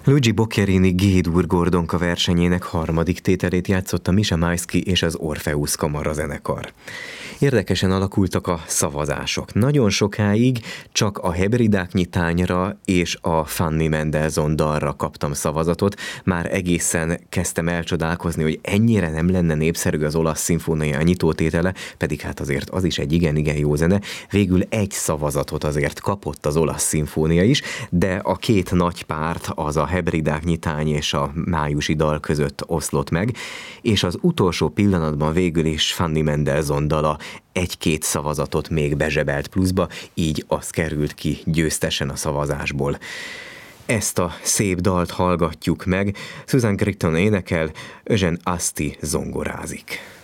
Luigi Boccherini G-dur Gordonka versenyének harmadik tételét játszotta Misha Maisky és az Orpheus kamarazenekar. Érdekesen alakultak a szavazások. Nagyon sokáig csak a Hebridák nyitányra és a Fanny Mendelssohn dalra kaptam szavazatot. Már egészen kezdtem elcsodálkozni, hogy ennyire nem lenne népszerű az olasz szimfónia nyitótétele, pedig hát azért az is egy igen-igen jó zene. Végül egy szavazatot azért kapott az olasz szimfónia is, de a két nagy párt, az a Hebridák nyitány és a májusi dal között oszlott meg, és az utolsó pillanatban végül is Fanny Mendelssohn dala egy-két szavazatot még bezsebelt pluszba, így az került ki győztesen a szavazásból. Ezt a szép dalt hallgatjuk meg, Susan Crichton énekel, Eugene Asti zongorázik.